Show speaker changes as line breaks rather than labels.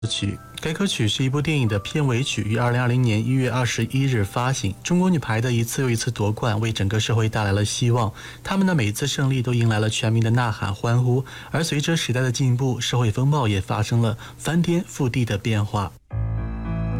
曲。该歌曲是一部电影的片尾曲，于2020年1月21日发行。中国女排的一次又一次夺冠，为整个社会带来了希望。他们的每一次胜利都迎来了全民的呐喊欢呼。而随着时代的进步，社会风暴也发生了翻天覆地的变化。